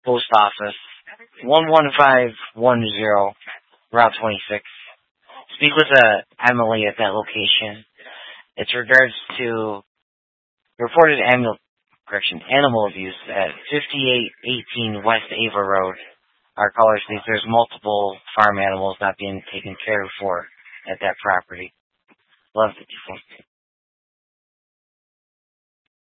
Post Office, 11510, Route 26. Speak with Emily at that location. It's regards to reported animal abuse at 5818 West Ava Road. Our caller states there's multiple farm animals not being taken care of for at that property. Love the people.